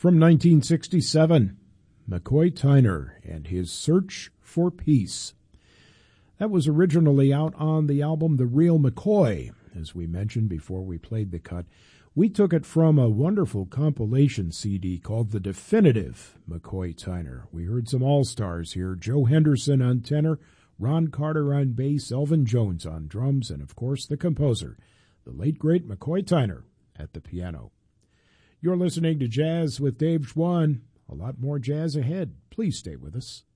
From 1967, McCoy Tyner and his Search for Peace. That was originally out on the album The Real McCoy, as we mentioned before we played the cut. We took it from a wonderful compilation CD called The Definitive McCoy Tyner. We heard some all-stars here: Joe Henderson on tenor, Ron Carter on bass, Elvin Jones on drums, and of course the composer, the late great McCoy Tyner, at the piano. You're listening to Jazz with Dave Schwann. A lot more jazz ahead. Please stay with us.